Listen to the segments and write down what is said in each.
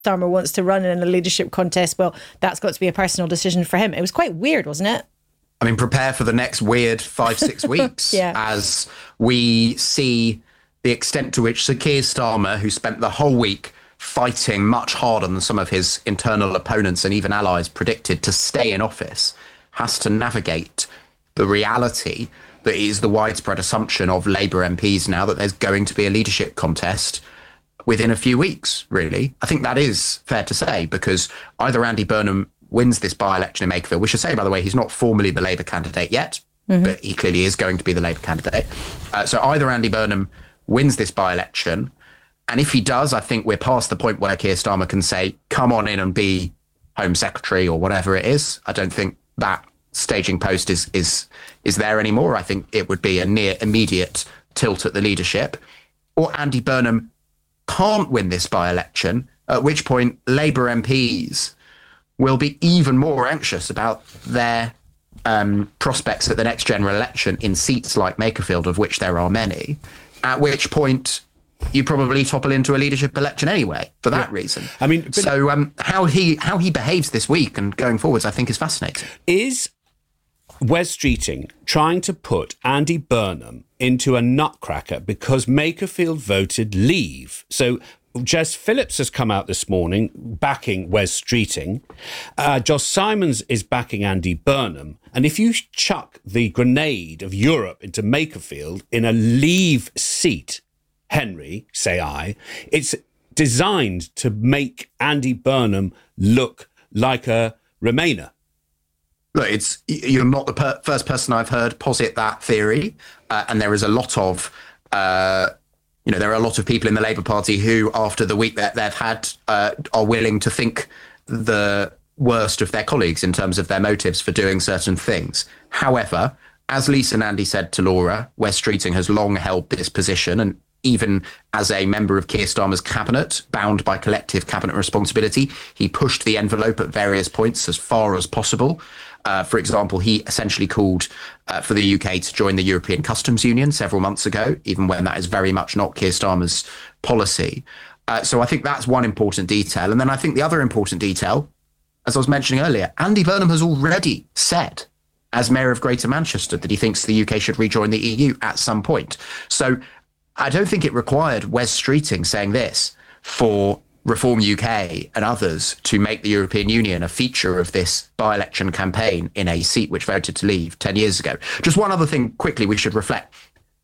Starmer wants to run in a leadership contest, well, that's got to be a personal decision for him. It was quite weird, wasn't it? I mean, prepare for the next weird 5-6 weeks as we see the extent to which Sir Keir Starmer, who spent the whole week fighting much harder than some of his internal opponents and even allies predicted to stay in office, has to navigate the reality that is the widespread assumption of Labour MPs now that there's going to be a leadership contest within a few weeks, really. I think that is fair to say, because either Andy Burnham wins this by-election in Makerfield. We should say, by the way, he's not formally the Labour candidate yet, but he clearly is going to be the Labour candidate. So either Andy Burnham wins this by-election, and if he does, I think we're past the point where Keir Starmer can say, come on in and be Home Secretary or whatever it is. I don't think that staging post is there anymore. I think it would be a near immediate tilt at the leadership. Or Andy Burnham can't win this by-election, at which point Labour MPs will be even more anxious about their prospects at the next general election in seats like Makerfield, of which there are many, at which point you probably topple into a leadership election anyway for that reason. I mean, so how he behaves this week and going forwards, I think, is fascinating. Is Wes Streeting trying to put Andy Burnham into a nutcracker because Makerfield voted leave? So Jess Phillips has come out this morning backing Wes Streeting. Josh Simons is backing Andy Burnham. And if you chuck the grenade of Europe into Makerfield in a leave seat, Henry, say I, it's designed to make Andy Burnham look like a Remainer. Look, you're not the first person I've heard posit that theory. And there is a lot of... there are a lot of people in the Labour Party who, after the week that they've had, are willing to think the worst of their colleagues in terms of their motives for doing certain things. However, as Lisa and Andy said to Laura, Wes Streeting has long held this position, and even as a member of Keir Starmer's cabinet, bound by collective cabinet responsibility, he pushed the envelope at various points as far as possible. For example, he essentially called for the UK to join the European Customs Union several months ago, even when that is very much not Keir Starmer's policy. So I think that's one important detail. And then I think the other important detail, as I was mentioning earlier, Andy Burnham has already said, as Mayor of Greater Manchester, that he thinks the UK should rejoin the EU at some point. So I don't think it required Wes Streeting saying this for Reform UK and others to make the European Union a feature of this by-election campaign in a seat which voted to leave 10 years ago. Just one other thing quickly we should reflect.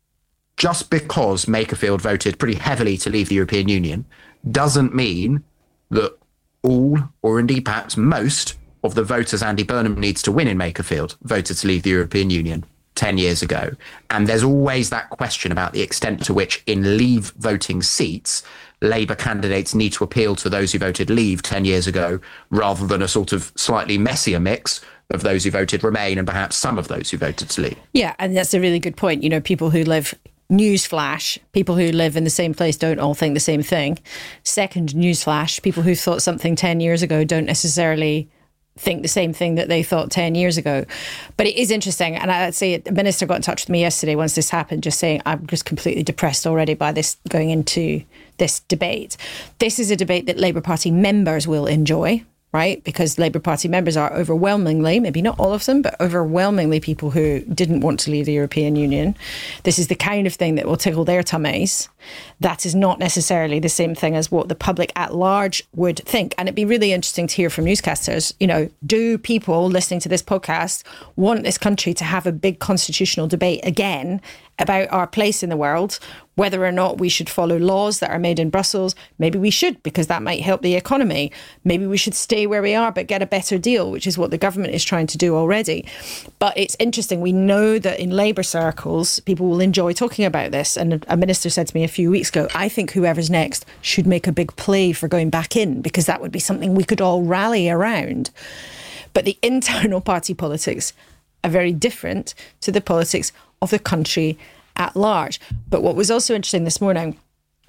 Just because Makerfield voted pretty heavily to leave the European Union doesn't mean that all, or indeed perhaps most, of the voters Andy Burnham needs to win in Makerfield voted to leave the European Union 10 years ago. And there's always that question about the extent to which in leave voting seats, Labour candidates need to appeal to those who voted leave 10 years ago, rather than a sort of slightly messier mix of those who voted remain and perhaps some of those who voted to leave. Yeah, and that's a really good point. You know, people who live... Newsflash, people who live in the same place don't all think the same thing. Second newsflash, people who thought something 10 years ago don't necessarily think the same thing that they thought 10 years ago. But it is interesting. And I'd say the minister got in touch with me yesterday once this happened, just saying, I'm just completely depressed already by this going into this debate. This is a debate that Labour Party members will enjoy, right? Because Labour Party members are overwhelmingly, maybe not all of them, but overwhelmingly people who didn't want to leave the European Union. This is the kind of thing that will tickle their tummies. That is not necessarily the same thing as what the public at large would think. And it'd be really interesting to hear from newscasters, you know, do people listening to this podcast want this country to have a big constitutional debate again about our place in the world, whether or not we should follow laws that are made in Brussels? Maybe we should, because that might help the economy. Maybe we should stay where we are but get a better deal, which is what the government is trying to do already. But it's interesting. We know that in Labour circles, people will enjoy talking about this. And a minister said to me a few weeks ago, I think whoever's next should make a big play for going back in, because that would be something we could all rally around. But the internal party politics are very different to the politics of the country at large. But what was also interesting this morning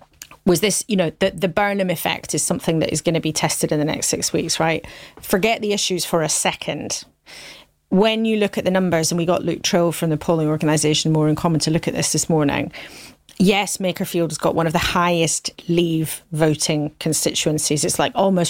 was this, you know, the Burnham effect is something that is going to be tested in the next 6 weeks, right? Forget the issues for a second. When you look at the numbers, and we got Luke Trill from the polling organisation More in Common to look at this morning, Yes, Makerfield has got one of the highest Leave voting constituencies. It's like almost